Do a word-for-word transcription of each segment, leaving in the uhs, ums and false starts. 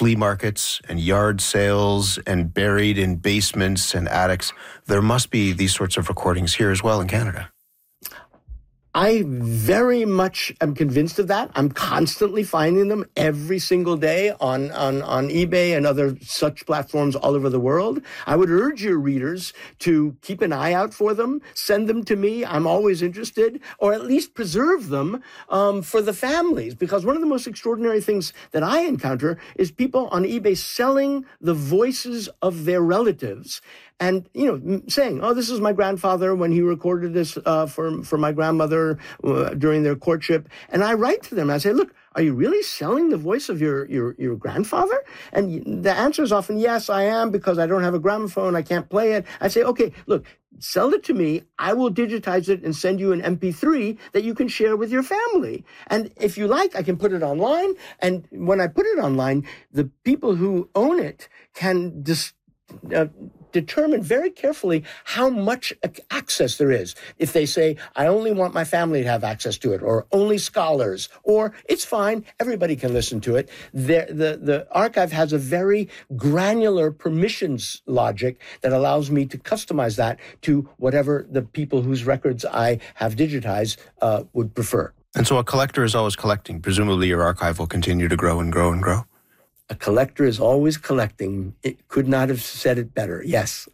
flea markets and yard sales and buried in basements and attics. There must be these sorts of recordings here as well in Canada. I very much am convinced of that. I'm constantly finding them every single day on, on, on eBay and other such platforms all over the world. I would urge your readers to keep an eye out for them, send them to me. I'm always interested, or at least preserve them um, for the families. Because one of the most extraordinary things that I encounter is people on eBay selling the voices of their relatives. And, you know, saying, oh, this is my grandfather when he recorded this uh, for, for my grandmother uh, during their courtship. And I write to them. I say, look, are you really selling the voice of your, your, your grandfather? And the answer is often, yes, I am, because I don't have a gramophone. I can't play it. I say, okay, look, sell it to me. I will digitize it and send you an M P three that you can share with your family. And if you like, I can put it online. And when I put it online, the people who own it can just... Uh, determine very carefully how much access there is. If they say, I only want my family to have access to it, or only scholars, or it's fine, everybody can listen to it. The, the, the archive has a very granular permissions logic that allows me to customize that to whatever the people whose records I have digitized uh, would prefer. And so a collector is always collecting. Presumably your archive will continue to grow and grow and grow. A collector is always collecting. It could not have said it better. Yes.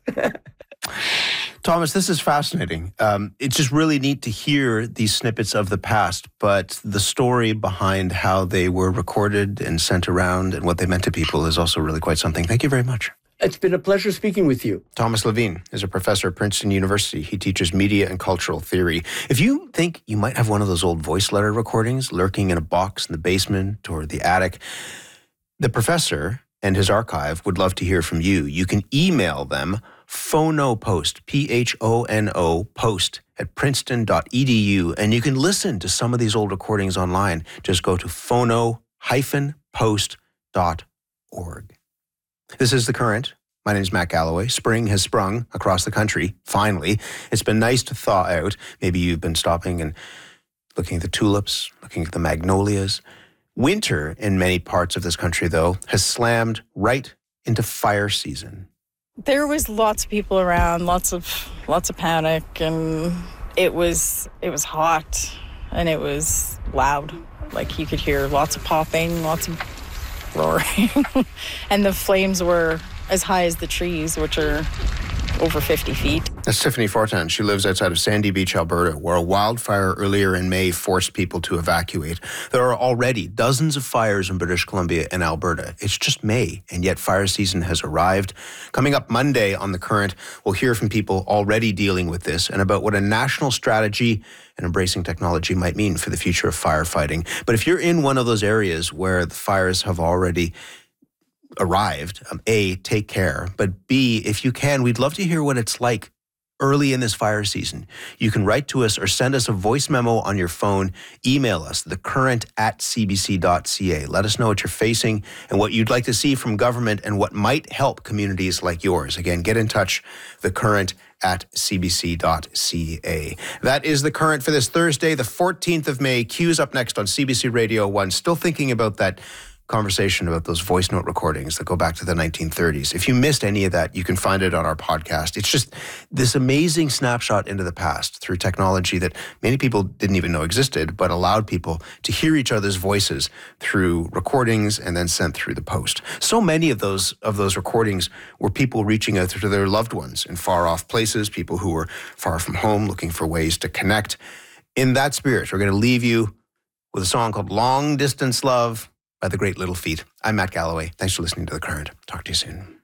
Thomas, this is fascinating. Um, it's just really neat to hear these snippets of the past, but the story behind how they were recorded and sent around and what they meant to people is also really quite something. Thank you very much. It's been a pleasure speaking with you. Thomas Levine is a professor at Princeton University. He teaches media and cultural theory. If you think you might have one of those old voice letter recordings lurking in a box in the basement or the attic, the professor and his archive would love to hear from you. You can email them phonopost, P H O N O, post at princeton dot e d u, and you can listen to some of these old recordings online. Just go to phono dash post dot org. This is The Current. My name is Matt Galloway. Spring has sprung across the country, finally. It's been nice to thaw out. Maybe you've been stopping and looking at the tulips, looking at the magnolias. Winter in many parts of this country, though, has slammed right into fire season. There was lots of people around, lots of lots of panic, and it was it was hot and it was loud. Like you could hear lots of popping, lots of roaring, and the flames were as high as the trees, which are over fifty feet. That's Tiffany Fortin. She lives outside of Sandy Beach, Alberta, where a wildfire earlier in May forced people to evacuate. There are already dozens of fires in British Columbia and Alberta. It's just May, and yet fire season has arrived. Coming up Monday on The Current, we'll hear from people already dealing with this and about what a national strategy and embracing technology might mean for the future of firefighting. But if you're in one of those areas where the fires have already arrived, um, A, take care, but B, if you can, we'd love to hear what it's like early in this fire season. You can write to us or send us a voice memo on your phone. Email us, thecurrent at c b c dot c a. Let us know what you're facing and what you'd like to see from government and what might help communities like yours. Again, get in touch, thecurrent at c b c dot c a. That is The Current for this Thursday, the fourteenth of May. Q's up next on C B C Radio one. Still thinking about that conversation about those voice note recordings that go back to the nineteen thirties. If you missed any of that, you can find it on our podcast. It's just this amazing snapshot into the past through technology that many people didn't even know existed, but allowed people to hear each other's voices through recordings and then sent through the post. So many of those of those recordings were people reaching out to their loved ones in far off places, people who were far from home looking for ways to connect. In that spirit, we're going to leave you with a song called Long Distance Love by The Great Little Feat. I'm Matt Galloway. Thanks for listening to The Current. Talk to you soon.